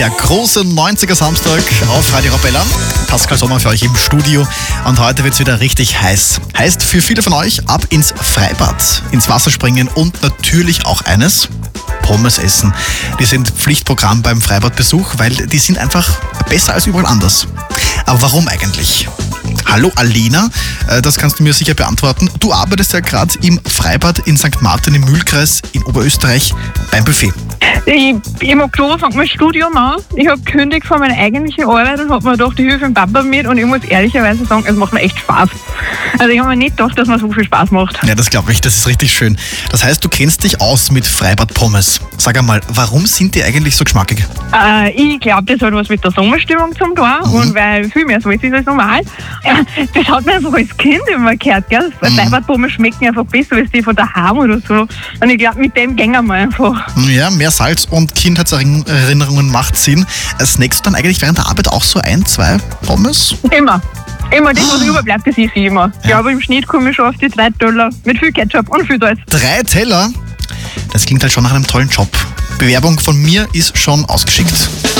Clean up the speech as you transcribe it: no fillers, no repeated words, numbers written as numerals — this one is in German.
Der große 90er Samstag auf Radio Arabella. Pascal Sommer für euch im Studio und heute wird es wieder richtig heiß. Heißt für viele von euch ab ins Freibad, ins Wasser springen und natürlich auch eines: Pommes essen. Die sind Pflichtprogramm beim Freibadbesuch, weil die sind einfach besser als überall anders. Aber warum eigentlich? Hallo Alina, das kannst du mir sicher beantworten. Du arbeitest ja gerade im Freibad in St. Martin im Mühlkreis in Oberösterreich beim Buffet. Im Oktober fängt mein Studium an. Ich habe gekündigt von meiner eigentlichen Arbeit und habe mir gedacht, ich helfe dem Papa mit, und ich muss ehrlicherweise sagen, es macht mir echt Spaß. Also ich habe mir nicht gedacht, dass mir so viel Spaß macht. Ja, das glaube ich, das ist richtig schön. Das heißt, du kennst dich aus mit Freibad-Pommes. Sag einmal, warum sind die eigentlich so geschmackig? Ich glaube, das hat was mit der Sommerstimmung zu tun, und weil viel mehr Salz ist als normal. Das hat man einfach als Kind immer gehört, gell? Freibad-Pommes schmecken einfach besser als die von daheim oder so. Und ich glaube, mit dem gehen wir einfach. Ja, mehr Salz und Kindheitserinnerungen macht Sinn. Snackst du dann eigentlich während der Arbeit auch so 1-2 Pommes? Immer das, was überbleibt, das esse ich immer. Ja. Aber im Schnitt komme ich schon auf die 3 Teller mit viel Ketchup und viel Salz. 3 Teller? Das klingt halt schon nach einem tollen Job. Bewerbung von mir ist schon ausgeschickt.